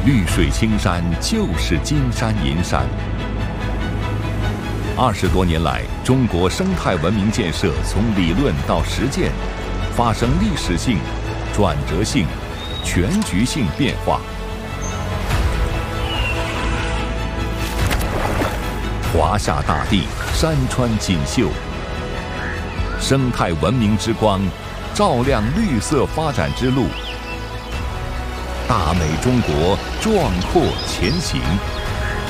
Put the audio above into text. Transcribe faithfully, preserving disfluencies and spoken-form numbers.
绿水青山就是金山银山。二十多年来，中国生态文明建设从理论到实践，发生历史性、转折性、全局性变化。华夏大地，山川锦绣，生态文明之光，照亮绿色发展之路。大美中国，壮阔前行。